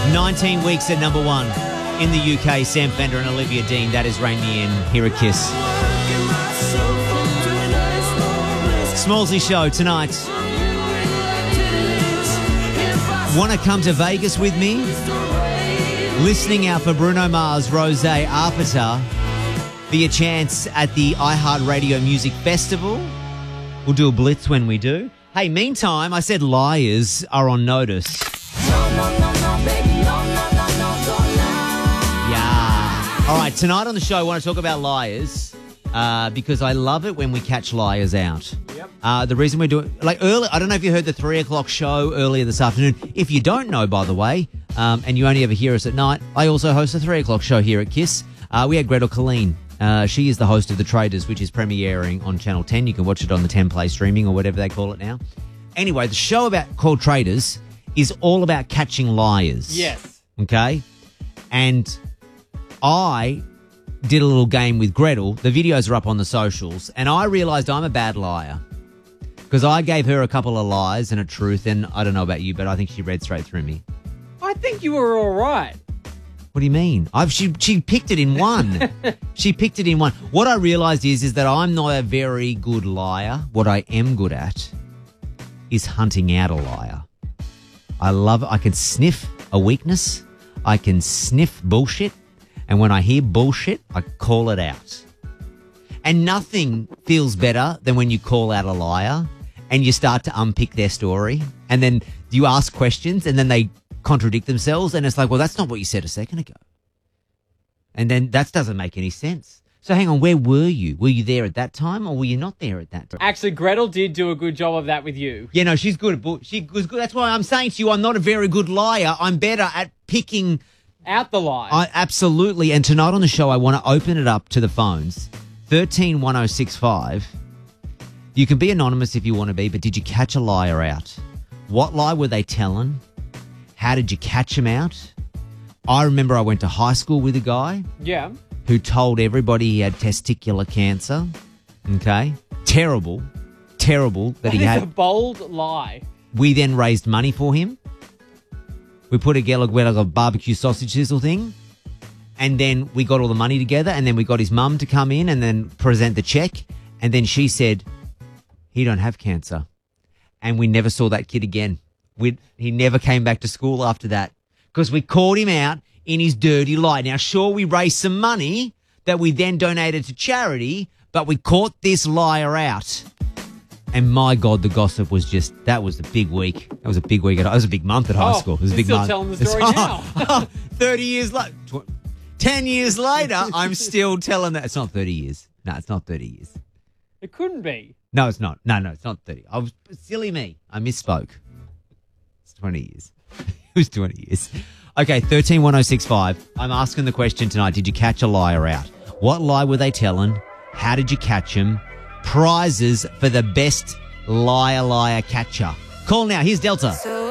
19 weeks at number one in the UK. Sam Fender and Olivia Dean. That is Rain Me In. Hear a Kiss. Smallsy Show tonight. Want to come to Vegas with me? Listening out for Bruno Mars, Rosé, Arpita. Be a chance at the iHeartRadio Music Festival. We'll do a blitz when we do. Hey, meantime, I said liars are on notice. Yeah. All right, tonight on the show, I want to talk about liars because I love it when we catch liars out. Yep. The reason we're doing, early, I don't know if you heard the 3 o'clock show earlier this afternoon. If you don't know, by the way, and you only ever hear us at night, I also host a 3 o'clock show here at KISS. We had Gretel Colleen. She is the host of The Traders, which is premiering on Channel 10. You can watch it on the 10 Play streaming or whatever they call it now. Anyway, the show called Traders is all about catching liars. Yes. Okay? And I did a little game with Gretel. The videos are up on the socials. And I realised I'm a bad liar because I gave her a couple of lies and a truth. And I don't know about you, but I think she read straight through me. I think you were all right. What do you mean? She picked it in one. She picked it in one. What I realised is that I'm not a very good liar. What I am good at is hunting out a liar. I can sniff a weakness. I can sniff bullshit. And when I hear bullshit, I call it out. And nothing feels better than when you call out a liar and you start to unpick their story. And then you ask questions and then they contradict themselves, and it's like, well, that's not what you said a second ago. And then that doesn't make any sense. So hang on, where were you? Were you there at that time or were you not there at that time? Actually, Gretel did do a good job of that with you. Yeah, no, she's good. She was good. That's why I'm saying to you, I'm not a very good liar. I'm better at picking out the lie. Absolutely. And tonight on the show, I want to open it up to the phones. 131065. You can be anonymous if you want to be, but did you catch a liar out? What lie were they telling? How did you catch him out? I remember I went to high school with a guy. Yeah. Who told everybody he had testicular cancer. Okay. Terrible that he had. That is a bold lie. We then raised money for him. We put together a barbecue sausage sizzle thing. And then we got all the money together. And then we got his mum to come in and then present the check. And then she said, he don't have cancer. And we never saw that kid again. He never came back to school after that because we caught him out in his dirty lie. Now, sure, we raised some money that we then donated to charity, but we caught this liar out. And my God, the gossip was that was a big week. That was a big week. It was a big month at high school. It was a big month. Still telling the story now. 30 years later, 10 years later, I'm still telling that. It's not 30 years. No, it's not 30 years. It couldn't be. No, it's not. No, it's not 30. Silly me. I misspoke. 20 years. It was 20 years. Okay, 131065. I'm asking the question tonight. Did you catch a liar out? What lie were they telling? How did you catch them? Prizes for the best liar catcher. Call now. Here's Delta.